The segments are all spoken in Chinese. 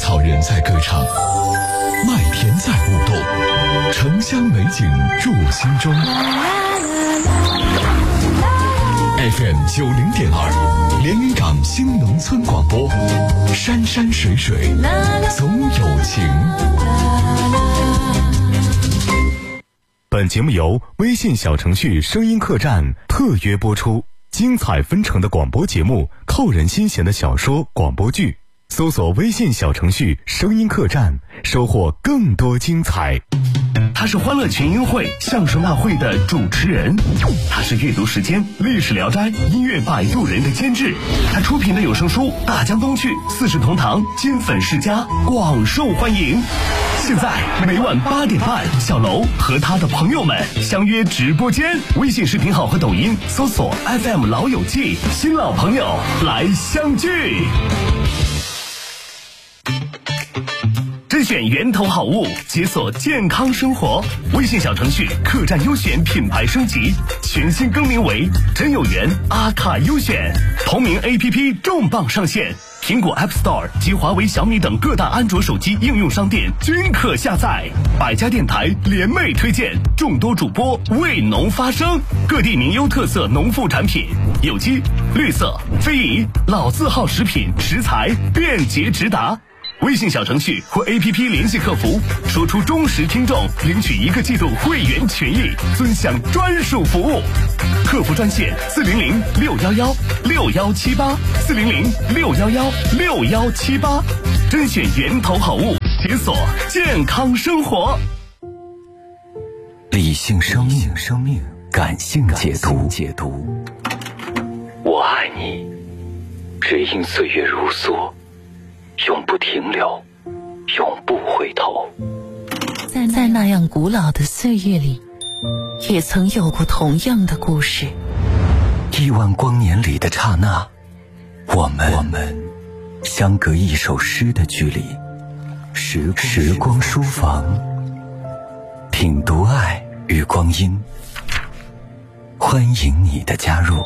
草人在歌唱，麦田在舞动，城乡美景入心中。FM 90.2，连云港新农村广播，山山水水总有情。 本节目由微信小程序声音客栈特约播出，精彩纷呈的广播节目，扣人心弦的小说广播剧，搜索微信小程序声音客栈，收获更多精彩。 他是欢乐群英会相声大会的主持人，他是阅读时间历史聊斋音乐摆渡人的监制，他出品的有声书《大江东去》四世同堂金粉世家广受欢迎。现在每晚8点半，小楼和他的朋友们相约直播间，微信视频号和抖音搜索 FM 老友记，新老朋友来相聚。甄选源头好物，解锁健康生活。微信小程序客栈优选品牌升级，全新更名为真有缘阿卡优选。同名 APP 重磅上线，苹果 App Store 及华为、小米等各大安卓手机应用商店均可下载。百家电台联袂推荐，众多主播为农发声，各地名优特色农副产品，有机、绿色、非遗、老字号食品食材便捷直达。微信小程序或 APP 联系客服，说出忠实听众，领取1个季度会员权益，尊享专属服务。客服专线400-611-6178，400-611-6178，甄选源头好物，解锁健康生活。 理性生命，感性解读。我爱你，只因岁月如梭，永不停留，永不回头。 在那样古老的岁月里，也曾有过同样的故事。 亿万光年里的刹那，我们相隔一首诗的距离。时光书房，品读爱与光阴，欢迎你的加入。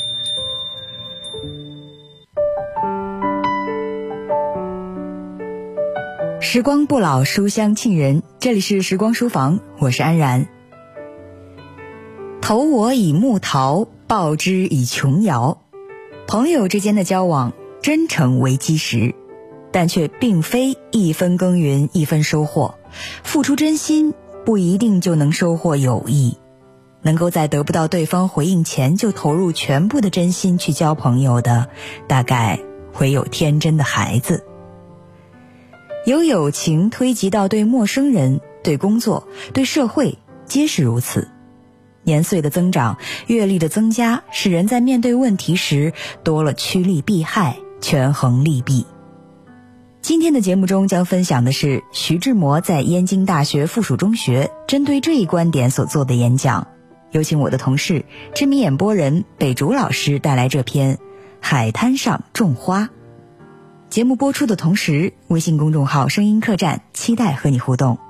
时光不老，书香沁人。这里是时光书房，我是安然。投我以木桃，报之以琼瑶。朋友之间的交往，真诚为基石，但却并非一分耕耘一分收获。付出真心不一定就能收获友谊。能够在得不到对方回应前就投入全部的真心去交朋友的，大概唯有天真的孩子。由友情推及到对陌生人、对工作、对社会，皆是如此。年岁的增长，阅历的增加，使人在面对问题时多了趋利避害，权衡利弊。今天的节目中将分享的是徐志摩在燕京大学附属中学针对这一观点所做的演讲。有请我的同事、知名演播人北竹老师带来这篇《海滩上种花》。节目播出的同时，微信公众号声音客栈期待和你互动。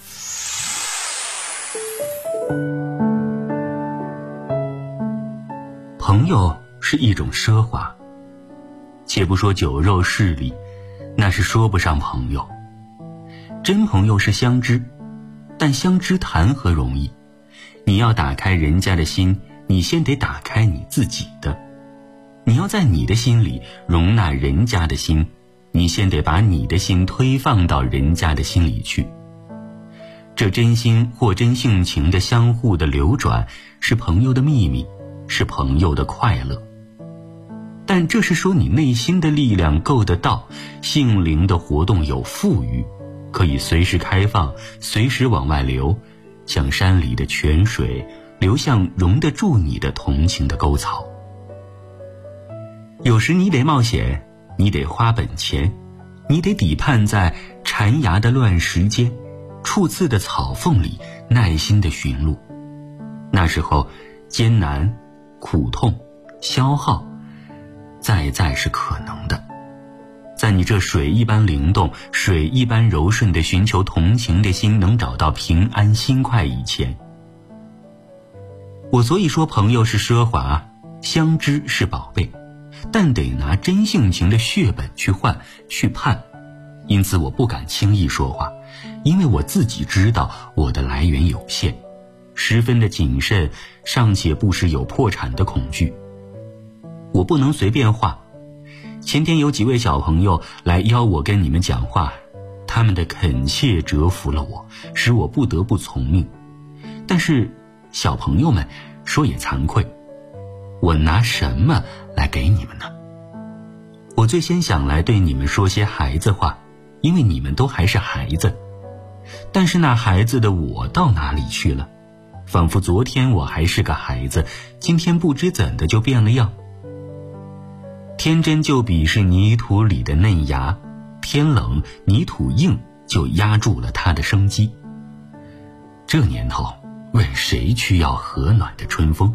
朋友是一种奢华，且不说酒肉势力，那是说不上朋友。真朋友是相知，但相知谈何容易？你要打开人家的心，你先得打开你自己的。你要在你的心里容纳人家的心，你先得把你的心推放到人家的心里去。这真心或真性情的相互的流转，是朋友的秘密，是朋友的快乐。但这是说你内心的力量够得到，性灵的活动有富裕，可以随时开放，随时往外流，像山里的泉水流向容得住你的同情的沟槽。有时你得冒险，你得花本钱，你得抵盼在缠芽的乱石间，触刺的草缝里耐心地寻路。那时候艰难、苦痛、消耗再是可能的。在你这水一般灵动、水一般柔顺地寻求同情的心能找到平安心快以前，我所以说朋友是奢华，相知是宝贝，但得拿真性情的血本去换去盼， 因此我不敢轻易说话，因为我自己知道我的来源有限，十分的谨慎，尚且不时有破产的恐惧。我不能随便画。前天有几位小朋友来邀我跟你们讲话，他们的恳切折服了我，使我不得不从命。但是小朋友们说也惭愧，我拿什么来给你们呢？我最先想来对你们说些孩子话，因为你们都还是孩子。但是那孩子的我到哪里去了？仿佛昨天我还是个孩子，今天不知怎的就变了样。天真就比是泥土里的嫩芽，天冷泥土硬就压住了它的生机。这年头，问谁需要和暖的春风？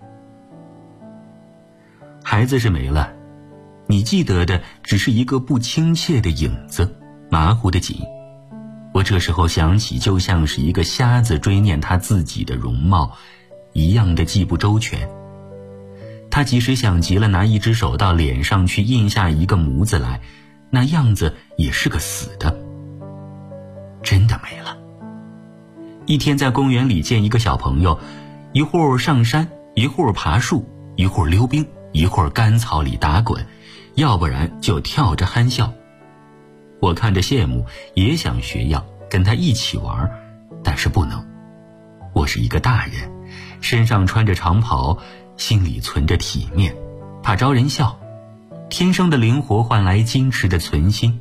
孩子是没了，你记得的只是一个不亲切的影子，麻糊的紧。我这时候想起，就像是一个瞎子追念他自己的容貌，一样的记不周全。他即使想极了拿一只手到脸上去印下一个模子来，那样子也是个死的。真的没了。一天在公园里见一个小朋友，一会儿上山，一会儿爬树，一会儿溜冰，一会儿干草里打滚，要不然就跳着憨笑。我看着羡慕，也想学样，跟他一起玩，但是不能。我是一个大人，身上穿着长袍，心里存着体面，怕招人笑，天生的灵活换来矜持的存心。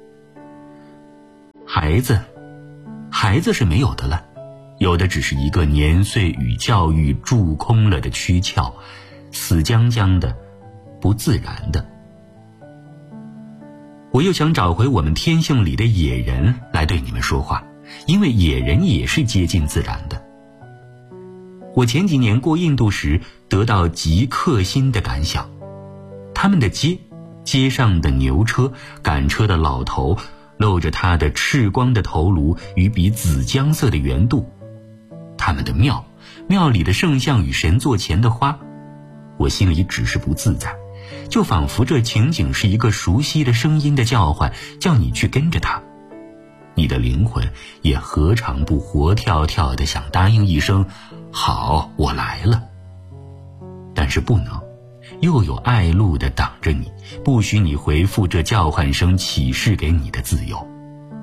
孩子是没有的了，有的只是一个年岁与教育蛀空了的躯壳，死僵僵的，不自然的。我又想找回我们天性里的野人来对你们说话，因为野人也是接近自然的。我前几年过印度时得到极刻心的感想，他们的街上的牛车，赶车的老头露着他的赤光的头颅与比紫姜色的圆肚，他们的庙里的圣像与神座前的花，我心里只是不自在，就仿佛这情景是一个熟悉的声音的叫唤，叫你去跟着他。你的灵魂也何尝不活跳跳地想答应一声好，我来了。但是不能，又有爱路的挡着你，不许你回复这叫唤声启示给你的自由。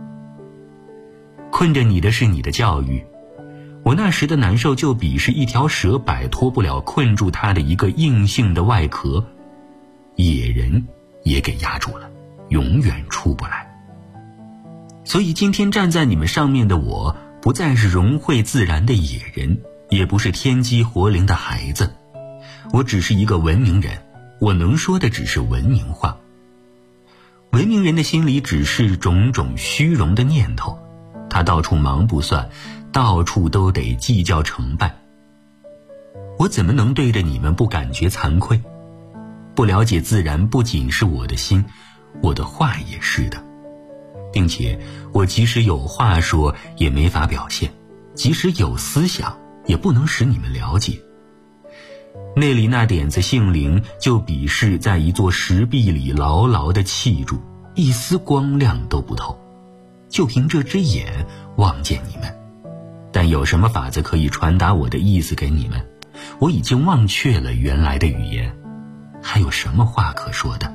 困着你的是你的教育，我那时的难受就比是一条蛇摆脱不了困住它的一个硬性的外壳，野人也给压住了，永远出不来。所以今天站在你们上面的我，不再是融汇自然的野人，也不是天机活灵的孩子，我只是一个文明人，我能说的只是文明话。文明人的心里只是种种虚荣的念头，他到处忙不算，到处都得计较成败。我怎么能对着你们不感觉惭愧？不了解自然不仅是我的心，我的话也是的，并且我即使有话说也没法表现，即使有思想也不能使你们了解。那里那点子性灵，就比是在一座石壁里牢牢地砌住，一丝光亮都不透，就凭这只眼望见你们。但有什么法子可以传达我的意思给你们？我已经忘却了原来的语言，还有什么话可说的？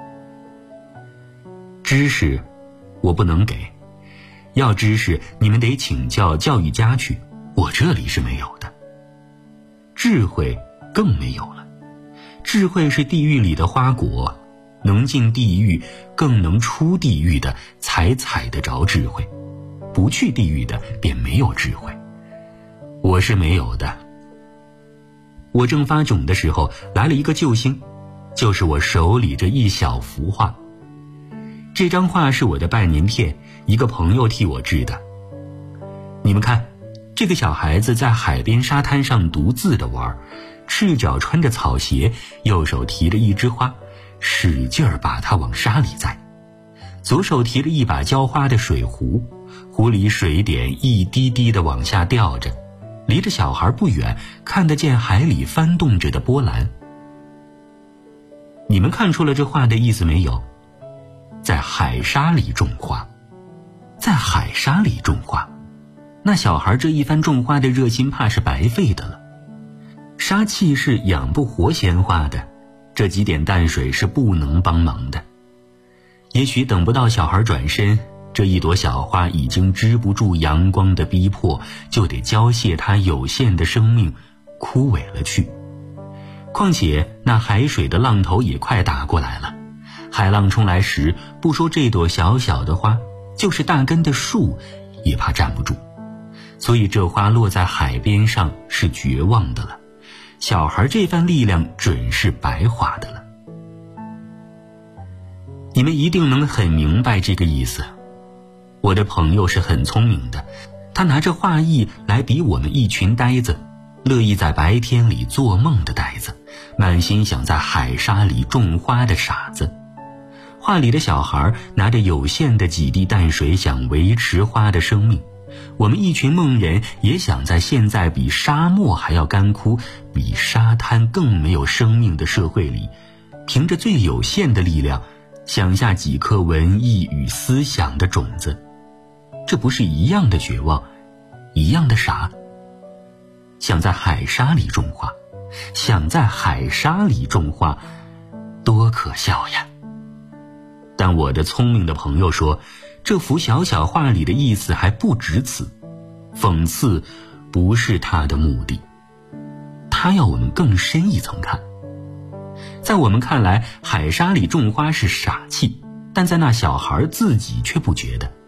知识我不能给，要知识你们得请教教育家去，我这里是没有的。智慧更没有了，智慧是地狱里的花果，能进地狱更能出地狱的才采得着智慧，不去地狱的便没有智慧。我是没有的。我正发窘的时候，来了一个救星，就是我手里这一小幅画。这张画是我的拜年帖，一个朋友替我制的。你们看，这个小孩子在海边沙滩上独自的玩，赤脚穿着草鞋，右手提着一枝花，使劲儿把它往沙里栽，左手提着一把浇花的水壶，壶里水点一滴滴的往下掉着，离着小孩不远，看得见海里翻动着的波澜。你们看出了这话的意思没有？在海海沙里种花。在海沙里种花，那小孩这一番种花的热心怕是白费的了。沙气是养不活鲜花的，这几点淡水是不能帮忙的。也许等不到小孩转身，这一朵小花已经支不住阳光的逼迫，就得浇泄它有限的生命，枯萎了去。况且那海水的浪头也快打过来了，海浪冲来时，不说这朵小小的花，就是大根的树也怕站不住。所以这花落在海边上是绝望的了，小孩这番力量准是白花的了。你们一定能很明白这个意思。我的朋友是很聪明的，他拿着画意来比我们一群呆子，乐意在白天里做梦的呆子，满心想在海沙里种花的傻子。画里的小孩拿着有限的几滴淡水想维持花的生命，我们一群梦人也想在现在比沙漠还要干枯，比沙滩更没有生命的社会里，凭着最有限的力量想下几颗文艺与思想的种子。这不是一样的绝望，一样的傻？想在海沙里种花，想在海沙里种花，多可笑呀！但我的聪明的朋友说，这幅小小画里的意思还不止此，讽刺不是他的目的，他要我们更深一层看。在我们看来，海沙里种花是傻气，但在那小孩自己却不觉得。